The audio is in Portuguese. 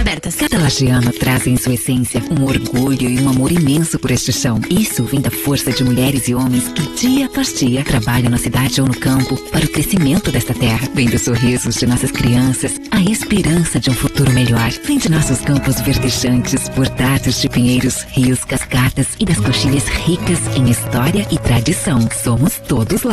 abertas. Cada lajeano traz em sua essência um orgulho e um amor imenso por este chão. Isso vem da força de mulheres e homens que dia após dia trabalham na cidade ou no campo para o crescimento desta terra. Vem dos sorrisos de nossas crianças, a esperança de um futuro melhor. Vem de nossos campos verdejantes, bordados de pinheiros, rios, cascatas e das coxilhas ricas em história e tradição. Somos todos lá.